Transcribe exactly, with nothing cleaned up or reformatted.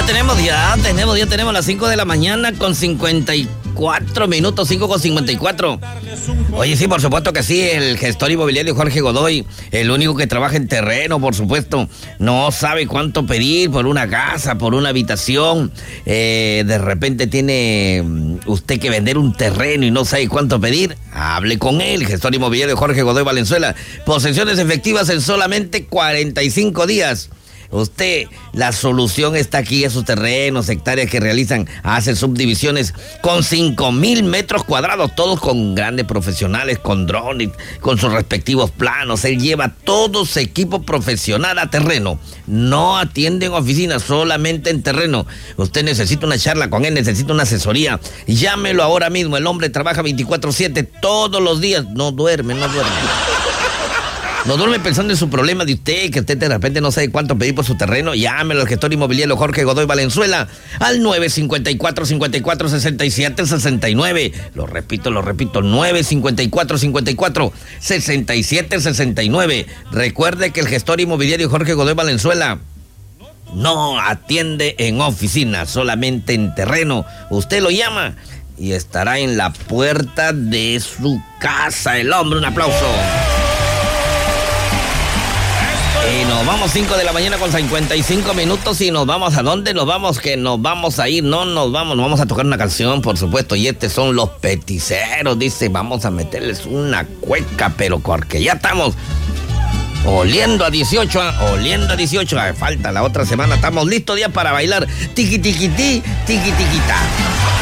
tenemos, ya tenemos, ya tenemos las cinco de la mañana con cincuenta y cuatro minutos, cinco con cincuenta y cuatro. Oye, sí, por supuesto que sí, el gestor inmobiliario Jorge Godoy, el único que trabaja en terreno, por supuesto, no sabe cuánto pedir por una casa, por una habitación. Eh, de repente tiene usted que vender un terreno y no sabe cuánto pedir. Hable con él, gestor inmobiliario Jorge Godoy Valenzuela. Posesiones efectivas en solamente cuarenta y cinco días. Usted, la solución está aquí, esos terrenos, hectáreas que realizan, hacen subdivisiones con cinco mil metros cuadrados, todos con grandes profesionales, con drones, con sus respectivos planos. Él lleva todo su equipo profesional a terreno. No atiende en oficina, solamente en terreno. Usted necesita una charla con él, necesita una asesoría. Llámelo ahora mismo. El hombre trabaja veinticuatro siete todos los días. No duerme, no duerme. No duerme pensando en su problema de usted, que usted de repente no sabe cuánto pedir por su terreno. Llámelo al gestor inmobiliario Jorge Godoy Valenzuela al nueve cinco cuatro, cinco cuatro, seis siete seis nueve. Lo repito, lo repito, nueve cinco cuatro, cinco cuatro, seis siete seis nueve. Recuerde que el gestor inmobiliario Jorge Godoy Valenzuela no atiende en oficina, solamente en terreno. Usted lo llama y estará en la puerta de su casa. El hombre, un aplauso. Y nos vamos cinco de la mañana con cincuenta y cinco minutos y nos vamos ¿a dónde? Nos vamos, que nos vamos a ir, no nos vamos, nos vamos a tocar una canción, por supuesto, y estos son los peticeros, dice, vamos a meterles una cueca, pero porque ya estamos oliendo a dieciocho, oliendo a dieciocho, falta la otra semana, estamos listos ya para bailar, tiqui tiqui ti, tiqui tiquita.